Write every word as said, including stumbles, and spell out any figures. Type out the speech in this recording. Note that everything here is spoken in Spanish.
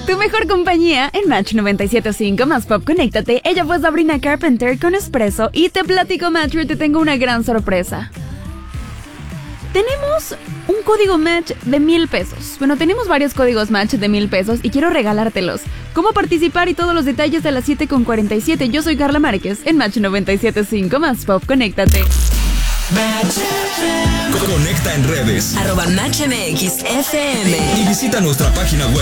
Tu mejor compañía en Match noventa y siete punto cinco más Pop. Conéctate. Ella fue Sabrina Carpenter con Espresso. Y te platico, Matcher, te tengo una gran sorpresa. Tenemos un código Match de mil pesos. Bueno, tenemos varios códigos Match de mil pesos y quiero regalártelos. ¿Cómo participar y todos los detalles a las siete con cuarenta y siete? Yo soy Carla Márquez en Match noventa y siete punto cinco más Pop. Conéctate. Conecta en redes arroba Match M X F M y visita nuestra página web